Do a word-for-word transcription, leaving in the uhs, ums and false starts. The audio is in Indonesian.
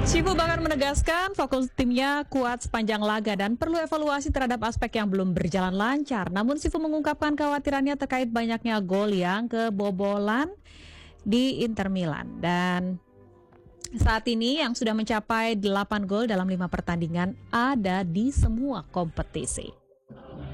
Sifu bahkan menegaskan fokus timnya kuat sepanjang laga dan perlu evaluasi terhadap aspek yang belum berjalan lancar. Namun Sifu mengungkapkan kekhawatirannya terkait banyaknya gol yang kebobolan di Inter Milan. Dan saat ini yang sudah mencapai delapan gol dalam lima pertandingan ada di semua kompetisi.